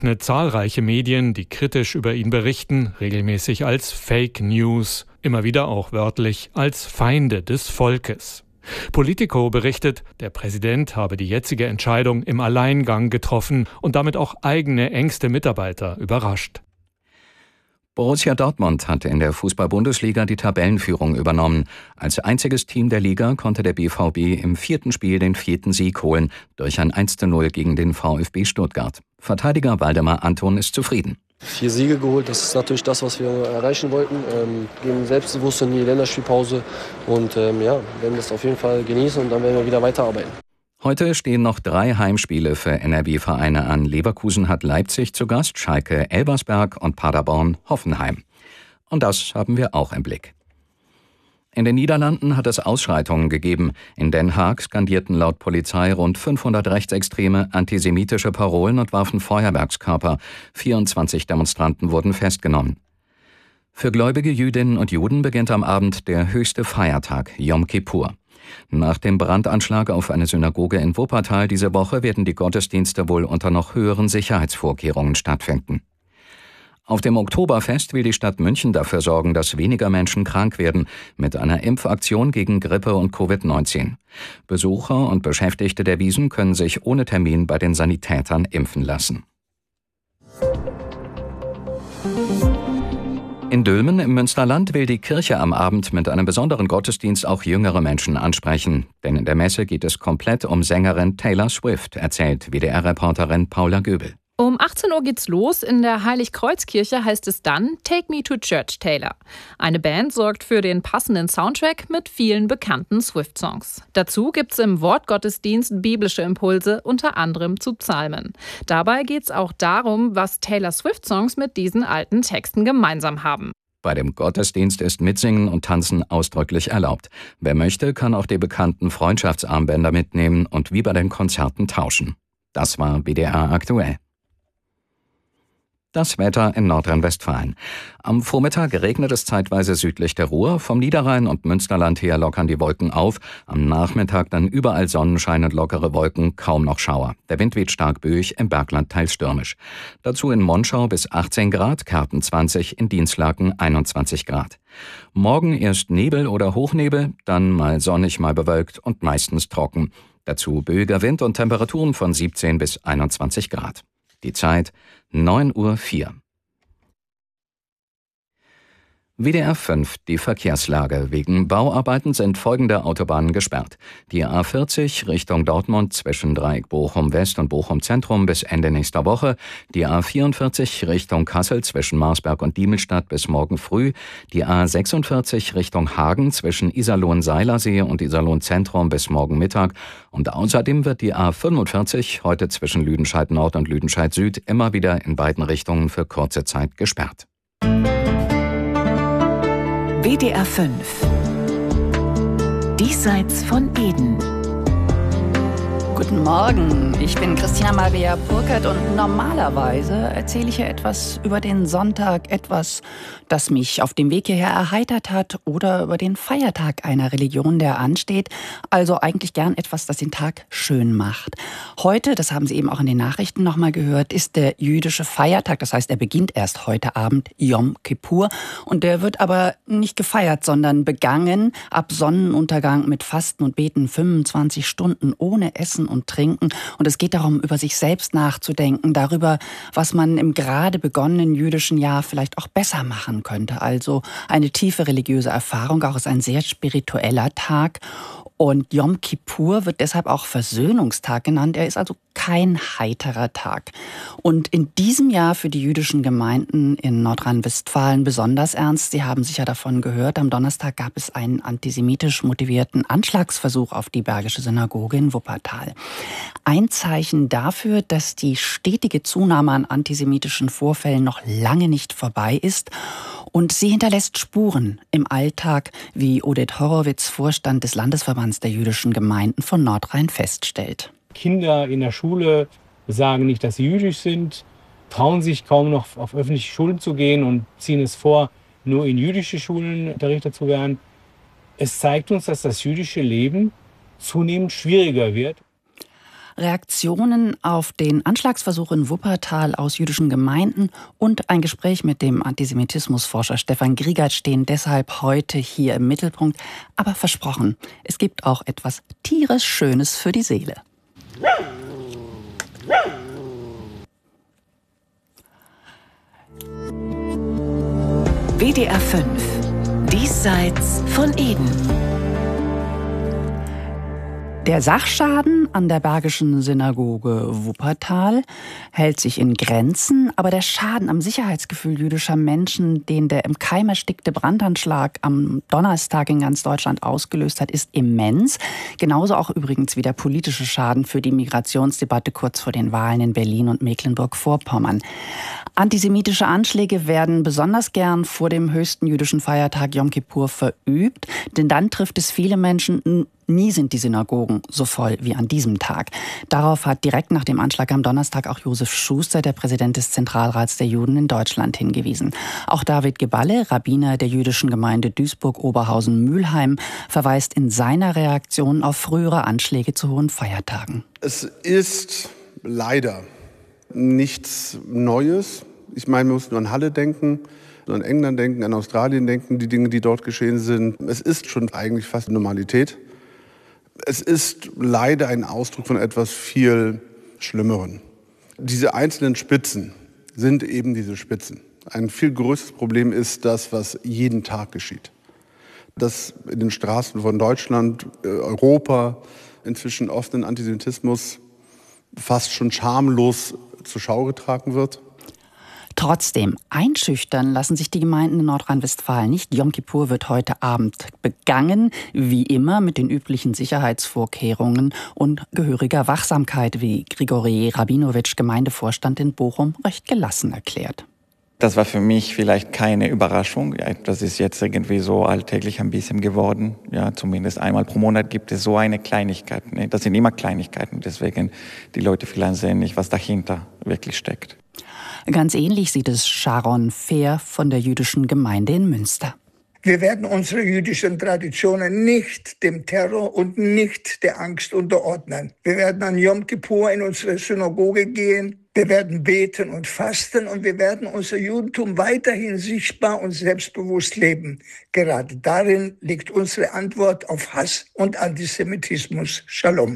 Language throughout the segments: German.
Zahlreiche Medien, die kritisch über ihn berichten, regelmäßig als Fake News, immer wieder auch wörtlich als Feinde des Volkes. Politico berichtet, der Präsident habe die jetzige Entscheidung im Alleingang getroffen und damit auch eigene engste Mitarbeiter überrascht. Borussia Dortmund hat in der Fußball-Bundesliga die Tabellenführung übernommen. Als einziges Team der Liga konnte der BVB im 4. Spiel den 4. Sieg holen, durch ein 1:0 gegen den VfB Stuttgart. Verteidiger Waldemar Anton ist zufrieden. 4 Siege geholt, das ist natürlich das, was wir erreichen wollten. Gehen selbstbewusst in die Länderspielpause und werden das auf jeden Fall genießen und dann werden wir wieder weiterarbeiten. Heute stehen noch 3 Heimspiele für NRW-Vereine an. Leverkusen hat Leipzig zu Gast, Schalke Elversberg und Paderborn Hoffenheim. Und das haben wir auch im Blick. In den Niederlanden hat es Ausschreitungen gegeben. In Den Haag skandierten laut Polizei rund 500 Rechtsextreme antisemitische Parolen und warfen Feuerwerkskörper. 24 Demonstranten wurden festgenommen. Für gläubige Jüdinnen und Juden beginnt am Abend der höchste Feiertag, Yom Kippur. Nach dem Brandanschlag auf eine Synagoge in Wuppertal diese Woche werden die Gottesdienste wohl unter noch höheren Sicherheitsvorkehrungen stattfinden. Auf dem Oktoberfest will die Stadt München dafür sorgen, dass weniger Menschen krank werden, mit einer Impfaktion gegen Grippe und Covid-19. Besucher und Beschäftigte der Wiesn können sich ohne Termin bei den Sanitätern impfen lassen. In Dülmen im Münsterland will die Kirche am Abend mit einem besonderen Gottesdienst auch jüngere Menschen ansprechen. Denn in der Messe geht es komplett um Sängerin Taylor Swift, erzählt WDR-Reporterin Paula Göbel. Um 18 Uhr geht's los. In der Heiligkreuzkirche heißt es dann Take Me to Church, Taylor. Eine Band sorgt für den passenden Soundtrack mit vielen bekannten Swift-Songs. Dazu gibt's im Wortgottesdienst biblische Impulse, unter anderem zu Psalmen. Dabei geht's auch darum, was Taylor Swift-Songs mit diesen alten Texten gemeinsam haben. Bei dem Gottesdienst ist Mitsingen und Tanzen ausdrücklich erlaubt. Wer möchte, kann auch die bekannten Freundschaftsarmbänder mitnehmen und wie bei den Konzerten tauschen. Das war WDR aktuell. Das Wetter in Nordrhein-Westfalen. Am Vormittag regnet es zeitweise südlich der Ruhr. Vom Niederrhein und Münsterland her lockern die Wolken auf. Am Nachmittag dann überall Sonnenschein und lockere Wolken, kaum noch Schauer. Der Wind weht stark böig, im Bergland teils stürmisch. Dazu in Monschau bis 18 Grad, Kerpen 20, in Dinslaken 21 Grad. Morgen erst Nebel oder Hochnebel, dann mal sonnig, mal bewölkt und meistens trocken. Dazu böiger Wind und Temperaturen von 17 bis 21 Grad. Die Zeit 9:04 Uhr. WDR 5, die Verkehrslage. Wegen Bauarbeiten sind folgende Autobahnen gesperrt. Die A40 Richtung Dortmund zwischen Dreieck Bochum West und Bochum Zentrum bis Ende nächster Woche. Die A44 Richtung Kassel zwischen Marsberg und Diemelstadt bis morgen früh. Die A46 Richtung Hagen zwischen Iserlohn-Seilersee und Iserlohn-Zentrum bis morgen Mittag. Und außerdem wird die A45 heute zwischen Lüdenscheid Nord und Lüdenscheid Süd immer wieder in beiden Richtungen für kurze Zeit gesperrt. WDR 5 Diesseits von Eden. Guten Morgen, ich bin Christina Maria Burkert und normalerweise erzähle ich ja etwas über den Sonntag, etwas, das mich auf dem Weg hierher erheitert hat oder über den Feiertag einer Religion, der ansteht. Also eigentlich gern etwas, das den Tag schön macht. Heute, das haben Sie eben auch in den Nachrichten nochmal gehört, ist der jüdische Feiertag. Das heißt, er beginnt erst heute Abend, Yom Kippur. Und der wird aber nicht gefeiert, sondern begangen ab Sonnenuntergang mit Fasten und Beten 25 Stunden ohne Essen und Trinken. Und es geht darum, über sich selbst nachzudenken, darüber, was man im gerade begonnenen jüdischen Jahr vielleicht auch besser machen könnte. Also eine tiefe religiöse Erfahrung, auch ist ein sehr spiritueller Tag. Und Yom Kippur wird deshalb auch Versöhnungstag genannt. Er ist also kein heiterer Tag. Und in diesem Jahr für die jüdischen Gemeinden in Nordrhein-Westfalen besonders ernst. Sie haben sicher davon gehört. Am Donnerstag gab es einen antisemitisch motivierten Anschlagsversuch auf die Bergische Synagoge in Wuppertal. Ein Zeichen dafür, dass die stetige Zunahme an antisemitischen Vorfällen noch lange nicht vorbei ist. Und sie hinterlässt Spuren im Alltag, wie Oded Horowitz, Vorstand des Landesverbands der jüdischen Gemeinden von Nordrhein, feststellt. Kinder in der Schule sagen nicht, dass sie jüdisch sind, trauen sich kaum noch auf öffentliche Schulen zu gehen und ziehen es vor, nur in jüdische Schulen unterrichtet zu werden. Es zeigt uns, dass das jüdische Leben zunehmend schwieriger wird. Reaktionen auf den Anschlagsversuch in Wuppertal aus jüdischen Gemeinden und ein Gespräch mit dem Antisemitismusforscher Stefan Griegert stehen deshalb heute hier im Mittelpunkt. Aber versprochen, es gibt auch etwas tierisch Schönes für die Seele. WDR 5. Diesseits von Eden. Der Sachschaden an der Bergischen Synagoge Wuppertal hält sich in Grenzen, aber der Schaden am Sicherheitsgefühl jüdischer Menschen, den der im Keim erstickte Brandanschlag am Donnerstag in ganz Deutschland ausgelöst hat, ist immens. Genauso auch übrigens wie der politische Schaden für die Migrationsdebatte kurz vor den Wahlen in Berlin und Mecklenburg-Vorpommern. Antisemitische Anschläge werden besonders gern vor dem höchsten jüdischen Feiertag Yom Kippur verübt, denn dann trifft es viele Menschen. Nie sind die Synagogen so voll wie an diesem Tag. Darauf hat direkt nach dem Anschlag am Donnerstag auch Josef Schuster, der Präsident des Zentralrats der Juden in Deutschland, hingewiesen. Auch David Geballe, Rabbiner der jüdischen Gemeinde Duisburg-Oberhausen-Mülheim, verweist in seiner Reaktion auf frühere Anschläge zu hohen Feiertagen. Es ist leider nichts Neues. Ich meine, wir müssen nur an Halle denken, an England denken, an Australien denken, die Dinge, die dort geschehen sind. Es ist schon eigentlich fast Normalität. Es ist leider ein Ausdruck von etwas viel Schlimmeren. Diese einzelnen Spitzen sind eben diese Spitzen. Ein viel größeres Problem ist das, was jeden Tag geschieht. Dass in den Straßen von Deutschland, Europa inzwischen offenen Antisemitismus fast schon schamlos zur Schau getragen wird. Trotzdem, einschüchtern lassen sich die Gemeinden in Nordrhein-Westfalen nicht. Yom Kippur wird heute Abend begangen, wie immer mit den üblichen Sicherheitsvorkehrungen und gehöriger Wachsamkeit, wie Grigori Rabinowitsch, Gemeindevorstand in Bochum, recht gelassen erklärt. Das war für mich vielleicht keine Überraschung. Ja, das ist jetzt irgendwie so alltäglich ein bisschen geworden. Ja, zumindest einmal pro Monat gibt es so eine Kleinigkeit. Ne? Das sind immer Kleinigkeiten. Deswegen die Leute vielleicht sehen nicht, was dahinter wirklich steckt. Ganz ähnlich sieht es Sharon Fehr von der jüdischen Gemeinde in Münster. Wir werden unsere jüdischen Traditionen nicht dem Terror und nicht der Angst unterordnen. Wir werden an Yom Kippur in unsere Synagoge gehen. Wir werden beten und fasten und wir werden unser Judentum weiterhin sichtbar und selbstbewusst leben. Gerade darin liegt unsere Antwort auf Hass und Antisemitismus. Shalom.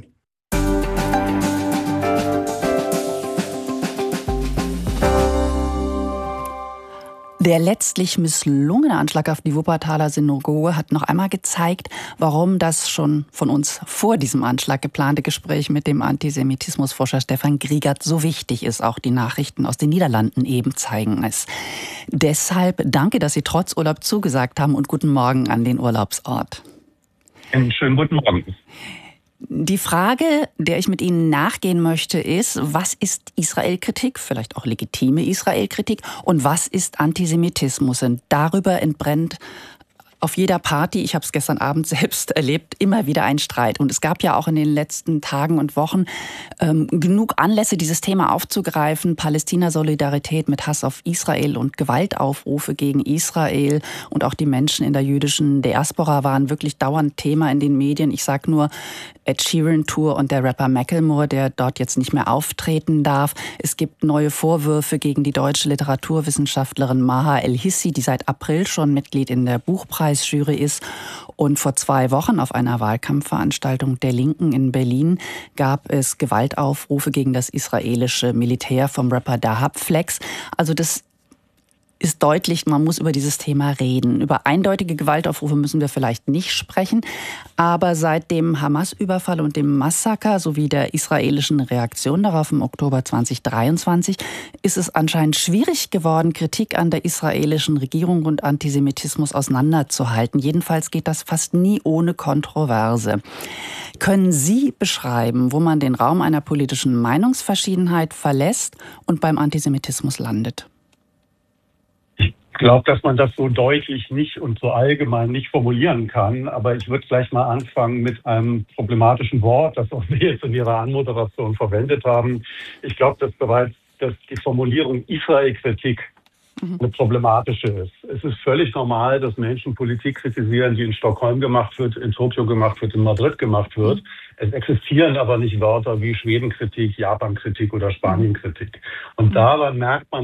Der letztlich misslungene Anschlag auf die Wuppertaler Synagoge hat noch einmal gezeigt, warum das schon von uns vor diesem Anschlag geplante Gespräch mit dem Antisemitismusforscher Stefan Griegert so wichtig ist. Auch die Nachrichten aus den Niederlanden eben zeigen es. Deshalb danke, dass Sie trotz Urlaub zugesagt haben und guten Morgen an den Urlaubsort. Einen schönen guten Morgen. Die Frage, der ich mit Ihnen nachgehen möchte, ist, was ist Israel-Kritik, vielleicht auch legitime Israel-Kritik, und was ist Antisemitismus? Und darüber entbrennt auf jeder Party, ich habe es gestern Abend selbst erlebt, immer wieder ein Streit. Und es gab ja auch in den letzten Tagen und Wochen genug Anlässe, dieses Thema aufzugreifen. Palästina-Solidarität mit Hass auf Israel und Gewaltaufrufe gegen Israel. Und auch die Menschen in der jüdischen Diaspora waren wirklich dauernd Thema in den Medien. Ich sage nur Ed Sheeran-Tour und der Rapper Macklemore, der dort jetzt nicht mehr auftreten darf. Es gibt neue Vorwürfe gegen die deutsche Literaturwissenschaftlerin Maha El-Hissi, die seit April schon Mitglied in der Buchpreisjury ist. Und vor 2 Wochen auf einer Wahlkampfveranstaltung der Linken in Berlin gab es Gewaltaufrufe gegen das israelische Militär vom Rapper Dahab Flex. Also das ist deutlich, man muss über dieses Thema reden. Über eindeutige Gewaltaufrufe müssen wir vielleicht nicht sprechen. Aber seit dem Hamas-Überfall und dem Massaker sowie der israelischen Reaktion darauf im Oktober 2023 ist es anscheinend schwierig geworden, Kritik an der israelischen Regierung und Antisemitismus auseinanderzuhalten. Jedenfalls geht das fast nie ohne Kontroverse. Können Sie beschreiben, wo man den Raum einer politischen Meinungsverschiedenheit verlässt und beim Antisemitismus landet? Ich glaube, dass man das so deutlich nicht und so allgemein nicht formulieren kann. Aber ich würde gleich mal anfangen mit einem problematischen Wort, das auch Sie jetzt in Ihrer Anmoderation verwendet haben. Ich glaube, dass bereits die Formulierung Israel-Kritik eine problematische ist. Es ist völlig normal, dass Menschen Politik kritisieren, die in Stockholm gemacht wird, in Tokio gemacht wird, in Madrid gemacht wird. Es existieren aber nicht Wörter wie Schwedenkritik, Japankritik oder Spanienkritik. Und daran merkt man,